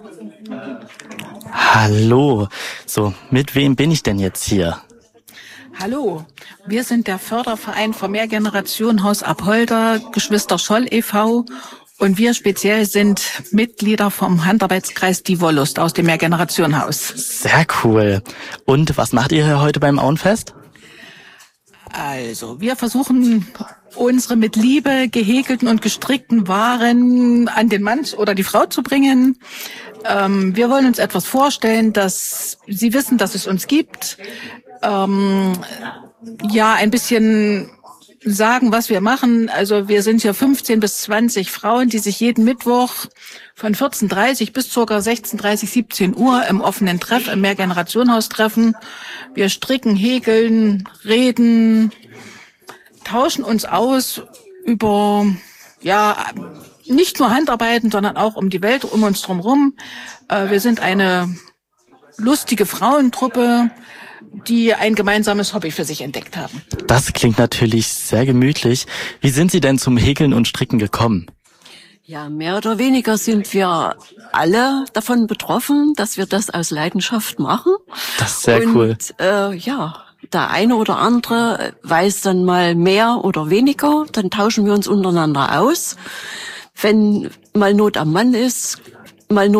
Hallo. So, mit wem bin ich denn jetzt hier? Hallo, wir sind der Förderverein für Mehrgenerationenhaus Apolda, Geschwister Scholl e.V. und wir speziell sind Mitglieder vom Handarbeitskreis Die Wollust aus dem Mehrgenerationenhaus. Sehr cool. Und was macht ihr hier heute beim Auenfest? Also, wir versuchen, unsere mit Liebe gehäkelten und gestrickten Waren an den Mann oder die Frau zu bringen. Wir wollen uns etwas vorstellen, dass Sie wissen, dass es uns gibt. Ein bisschen sagen, was wir machen. Also wir sind hier 15 bis 20 Frauen, die sich jeden Mittwoch von 14:30 bis ca. 16:30, 17 Uhr im offenen Treff, im Mehrgenerationenhaus treffen. Wir stricken, häkeln, reden, tauschen uns aus über, nicht nur Handarbeiten, sondern auch um die Welt um uns drumherum. Wir sind eine lustige Frauentruppe, die ein gemeinsames Hobby für sich entdeckt haben. Das klingt natürlich sehr gemütlich. Wie sind Sie denn zum Häkeln und Stricken gekommen? Ja, mehr oder weniger sind wir alle davon betroffen, dass wir das aus Leidenschaft machen. Das ist sehr cool. Der eine oder andere weiß dann mal mehr oder weniger, dann tauschen wir uns untereinander aus. Wenn mal Not am Mann ist, mal Not